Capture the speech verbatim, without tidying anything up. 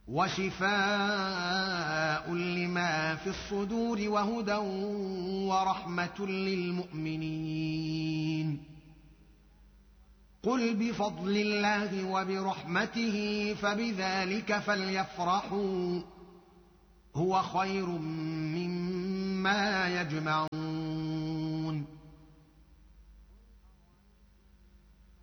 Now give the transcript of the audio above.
وشفاء لما في الصدور وهدى ورحمة للمؤمنين. قل بفضل الله وبرحمته فبذلك فليفرحوا هو خير مما يجمعون.